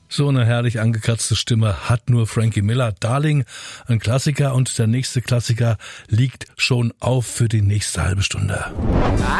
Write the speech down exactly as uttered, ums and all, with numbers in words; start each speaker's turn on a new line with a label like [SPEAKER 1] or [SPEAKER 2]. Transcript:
[SPEAKER 1] So eine herrlich angekratzte Stimme hat nur Frankie Miller. Darling, ein Klassiker, und der nächste Klassiker liegt schon auf für die nächste halbe Stunde.